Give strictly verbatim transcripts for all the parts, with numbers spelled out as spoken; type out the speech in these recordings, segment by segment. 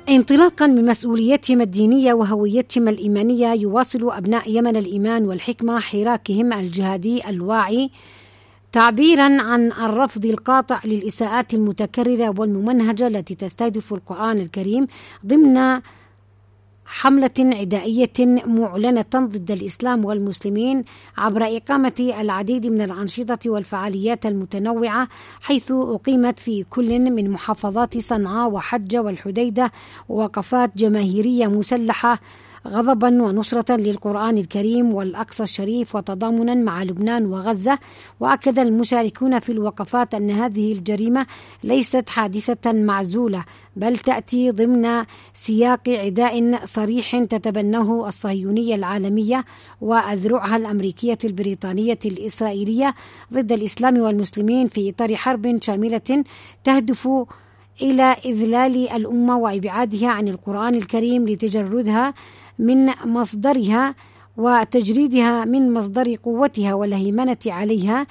انطلاقا من مسؤوليتهم الدينية وهويتهم الإيمانية، يواصل أبناء يمن الإيمان والحكمة حراكهم الجهادي الواعي تعبيرا عن الرفض القاطع للإساءات المتكررة والممنهجة التي تستهدف القرآن الكريم ضمن حملة عدائية معلنة ضد الإسلام والمسلمين عبر إقامة العديد من الأنشطة والفعاليات المتنوعة، حيث أقيمت في كل من محافظات صنعاء وحجة والحديدة وقفات جماهيرية مسلحة غضبا ونصرة للقرآن الكريم والأقصى الشريف وتضامنا مع لبنان وغزة. وأكد المشاركون في الوقفات أن هذه الجريمة ليست حادثة معزولة، بل تأتي ضمن سياق عداء صريح تتبناه الصهيونية العالمية وأذرعها الأمريكية البريطانية الإسرائيلية ضد الإسلام والمسلمين في إطار حرب شاملة تهدف إلى إذلال الأمة وإبعادها عن القرآن الكريم لتجردها من مصدرها وتجريدها من مصدر قوتها والهيمنة عليها،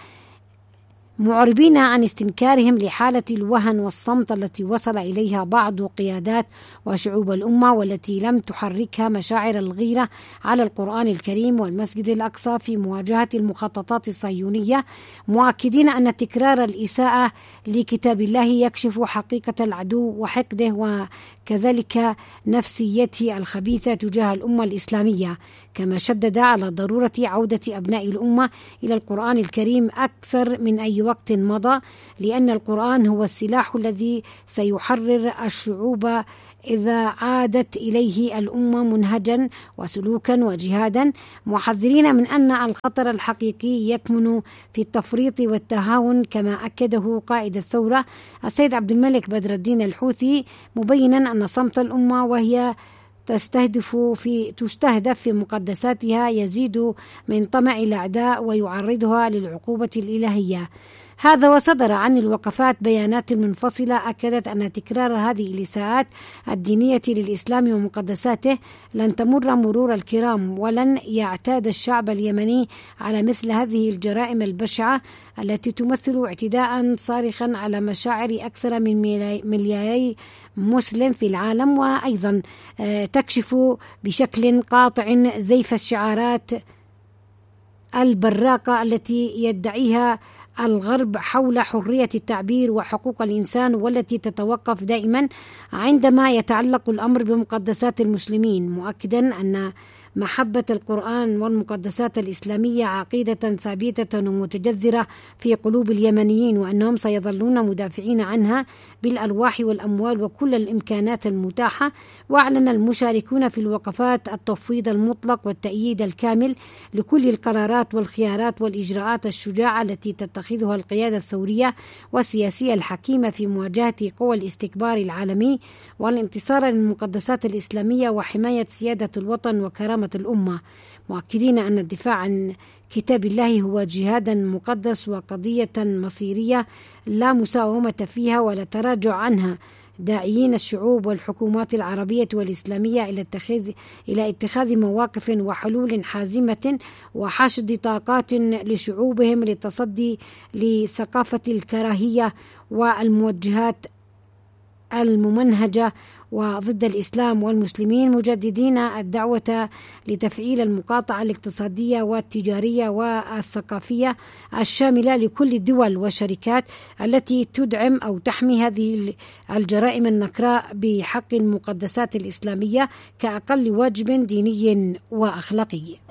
معربين عن استنكارهم لحالة الوهن والصمت التي وصل إليها بعض قيادات وشعوب الأمة، والتي لم تحركها مشاعر الغيرة على القرآن الكريم والمسجد الأقصى في مواجهة المخططات الصهيونية، مؤكدين أن تكرار الإساءة لكتاب الله يكشف حقيقة العدو وحقده وكذلك نفسيته الخبيثة تجاه الأمة الإسلامية. كما شدد على ضرورة عودة أبناء الأمة إلى القرآن الكريم أكثر من أي وقت مضى، لأن القرآن هو السلاح الذي سيحرر الشعوب إذا عادت إليه الأمة منهجا وسلوكا وجهادا، محذرين من أن الخطر الحقيقي يكمن في التفريط والتهاون، كما أكده قائد الثورة السيد عبد الملك بدر الدين الحوثي، مبينا أن صمت الأمة وهي تستهدف في تستهدف في مقدساتها يزيد من طمع الأعداء ويعرضها للعقوبة الإلهية. هذا وصدر عن الوقفات بيانات منفصلة أكدت أن تكرار هذه الإساءات الدينية للإسلام ومقدساته لن تمر مرور الكرام، ولن يعتاد الشعب اليمني على مثل هذه الجرائم البشعة التي تمثل اعتداء صارخا على مشاعر أكثر من ملياري مسلم في العالم، وأيضا تكشف بشكل قاطع زيف الشعارات البراقة التي يدعيها الغرب حول حرية التعبير وحقوق الإنسان، والتي تتوقف دائما عندما يتعلق الأمر بمقدسات المسلمين، مؤكدا أن محبة القرآن والمقدسات الإسلامية عقيدة ثابتة ومتجذرة في قلوب اليمنيين، وأنهم سيظلون مدافعين عنها بالأرواح والأموال وكل الإمكانات المتاحة. وأعلن المشاركون في الوقفات التفويض المطلق والتأييد الكامل لكل القرارات والخيارات والإجراءات الشجاعة التي تتخذها القيادة الثورية والسياسية الحكيمة في مواجهة قوى الاستكبار العالمي والانتصار للمقدسات الإسلامية وحماية سيادة الوطن وكرامة الأمة، مؤكدين أن الدفاع عن كتاب الله هو جهاد مقدس وقضية مصيرية لا مساومة فيها ولا تراجع عنها، داعيين الشعوب والحكومات العربية والإسلامية إلى اتخاذ إلى اتخاذ مواقف وحلول حازمة وحشد طاقات لشعوبهم للتصدي لثقافة الكراهية والموجهات الممنهجة وضد الإسلام والمسلمين، مجددين الدعوة لتفعيل المقاطعة الاقتصادية والتجارية والثقافية الشاملة لكل الدول والشركات التي تدعم أو تحمي هذه الجرائم النكراء بحق المقدسات الإسلامية كأقل واجب ديني وأخلاقي.